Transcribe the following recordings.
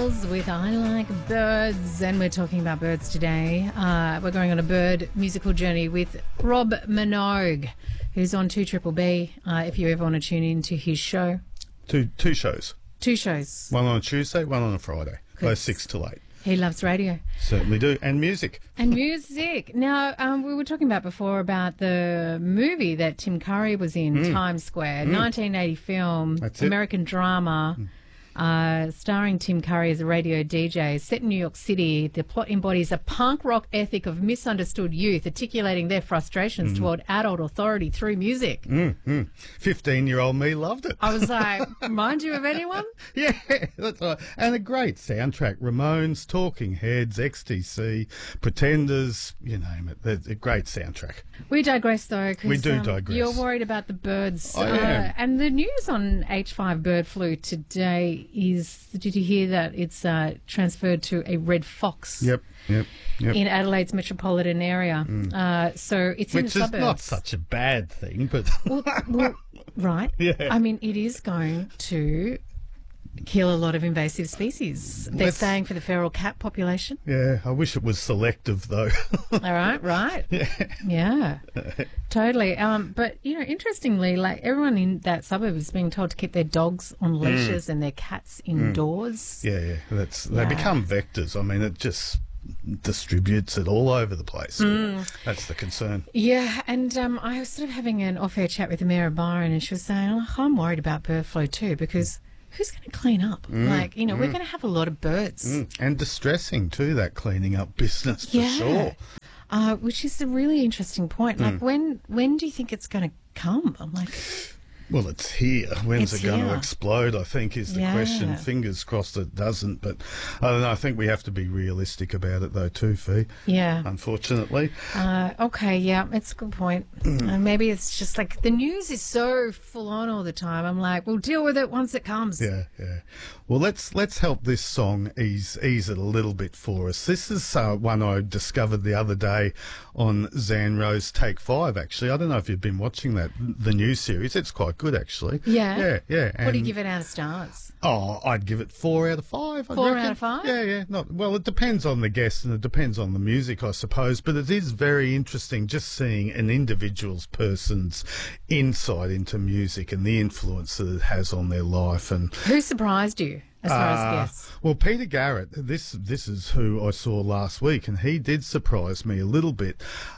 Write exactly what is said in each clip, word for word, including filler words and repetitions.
Beatles with I Like Birds, and we're talking about birds today. Uh, we're going on a bird musical journey with Rob Minogue, who's on two Triple B, uh, if you ever want to tune in to his show. Two two shows. Two shows. One on a Tuesday, one on a Friday. Both six till eight. He loves radio. Certainly do. And music. And music. Now, um, we were talking about before about the movie that Tim Curry was in, mm. Times Square, mm. nineteen eighty film, That's American it. drama. Mm. Uh, starring Tim Curry as a radio D J, set in New York City. The plot embodies a punk rock ethic of misunderstood youth, articulating their frustrations mm. toward adult authority through music. Mm, fifteen-year-old me loved it. I was like, remind you of anyone? Yeah, that's right. And a great soundtrack. Ramones, Talking Heads, X T C, Pretenders, you name it. They're a great soundtrack. We digress, though. We do um, digress. You're worried about the birds. I uh, am. And the news on H five bird flu today is, did you hear that it's uh, transferred to a red fox? Yep, yep, yep. In Adelaide's metropolitan area. Mm. Uh, so it's in Which the is suburbs. not such a bad thing, but... well, well, right. Yeah. I mean, it is going to kill a lot of invasive species. They're Let's- saying for the feral cat population. Yeah, I wish it was selective, though. All right, right. Yeah. Yeah, totally. Um, but, you know, interestingly, like everyone in that suburb is being told to keep their dogs on leashes mm. and their cats indoors. Yeah, yeah. That's Yeah. They become vectors. I mean, it just distributes it all over the place. Mm. That's the concern. Yeah, and um, I was sort of having an off-air chat with the Mayor of Byron, and she was saying, oh, I'm worried about bird flu too, because who's going to clean up? Mm, like, you know, mm. we're going to have a lot of birds. Mm. And distressing too, that cleaning up business, for Yeah. sure. Uh, which is a really interesting point. Like, Mm. when when do you think it's going to come? I'm like, Well, it's here. When's It's it going here. to explode, I think, is the Yeah. question. Fingers crossed it doesn't. But I don't know. I think we have to be realistic about it, though, too, Fee. yeah. Unfortunately. Uh, okay, yeah, it's a good point. And maybe it's just like the news is so full on all the time. I'm like, we'll deal with it once it comes. Yeah, yeah. Well, let's let's help this song ease ease it a little bit for us. This is uh, one I discovered the other day on Zan Rose Take Five. Actually, I don't know if you've been watching that the new series. It's quite good, actually. Yeah. yeah, yeah. What do you And- give it out of stars? Oh, I'd give it four out of five. I'd Four reckon. out of five? Yeah, yeah. Not well. It depends on the guest and it depends on the music, I suppose. But it is very interesting just seeing an individual's person's insight into music and the influence that it has on their life. And Who surprised you as far uh, as guests? well, Peter Garrett. This this is who I saw last week, and he did surprise me a little bit.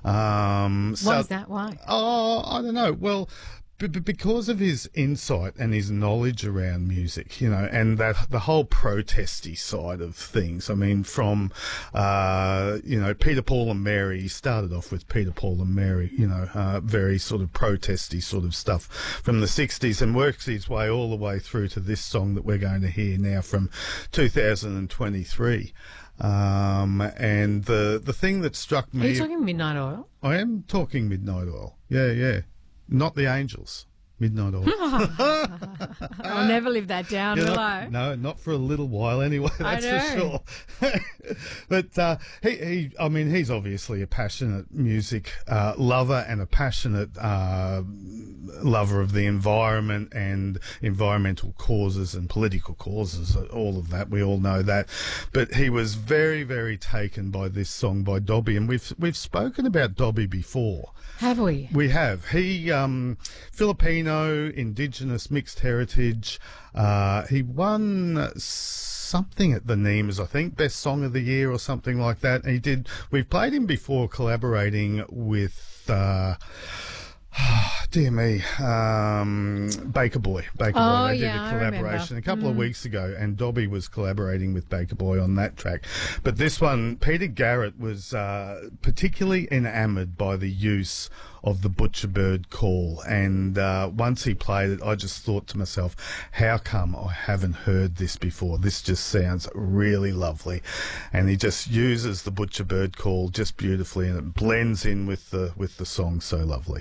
Um, What so- was that? Why? Oh, I don't know. Well, b- b- because of his insight and his knowledge around music, you know, and that the whole protesty side of things. I mean, from uh, you know, Peter, Paul, and Mary. He started off with Peter, Paul, and Mary. You know, uh, very sort of protesty sort of stuff from the sixties, and works his way all the way through to this song that we're going to hear now from two thousand twenty-three. Um, and the the thing that struck Are me, you talking Midnight Oil? I am talking Midnight Oil. Yeah, yeah. Not the Angels. Midnight Oil. I'll never live that down, You're will not- I? No, not for a little while anyway, I that's for know. sure. But uh, he, he, I mean, he's obviously a passionate music uh, lover and a passionate uh, lover of the environment and environmental causes and political causes, all of that. We all know that. But he was very, very taken by this song by Dobby, and we've we've spoken about Dobby before. Have we? We have. He, um, Filipino, indigenous, mixed heritage. Uh, he won something at the Nemes, I think, Best Song of the Year or something like that. And he did. We've played him before, collaborating with. Uh, Dear me, um, Baker Boy. Baker Oh, Boy. They yeah, did I a collaboration remember. a couple of Mm. weeks ago, and Dobby was collaborating with Baker Boy on that track. But this one, Peter Garrett was uh, particularly enamoured by the use of the Butcher Bird call. And uh, once he played it, I just thought to myself, how come I haven't heard this before? This just sounds really lovely. And he just uses the Butcher Bird call just beautifully, and it blends in with the with the song so lovely.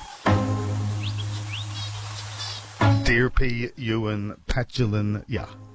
Dirpi Ewan Patulin, yeah.